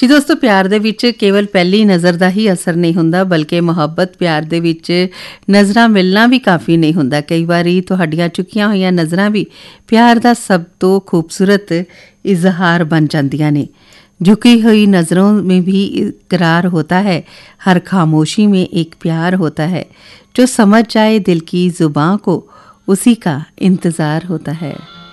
ਜੀ ਦੋਸਤੋ, ਪਿਆਰ ਦੇ ਵਿੱਚ ਕੇਵਲ ਪਹਿਲੀ ਨਜ਼ਰ ਦਾ ਹੀ ਅਸਰ ਨਹੀਂ ਹੁੰਦਾ, ਬਲਕਿ ਮੁਹੱਬਤ ਪਿਆਰ ਦੇ ਵਿੱਚ ਨਜ਼ਰਾਂ ਮਿਲਣਾ ਵੀ ਕਾਫੀ ਨਹੀਂ ਹੁੰਦਾ। ਕਈ ਵਾਰੀ ਤੁਹਾਡੀਆਂ ਚੁੱਕੀਆਂ ਹੋਈਆਂ ਨਜ਼ਰਾਂ ਵੀ ਪਿਆਰ ਦਾ ਸਭ ਤੋਂ ਖੂਬਸੂਰਤ ਇਜ਼ਹਾਰ ਬਣ ਜਾਂਦੀਆਂ ਨੇ। झुकी हुई नज़रों में भी इकरार होता है, हर खामोशी में एक प्यार होता है, जो समझ जाए दिल की ज़ुबां को उसी का इंतज़ार होता है।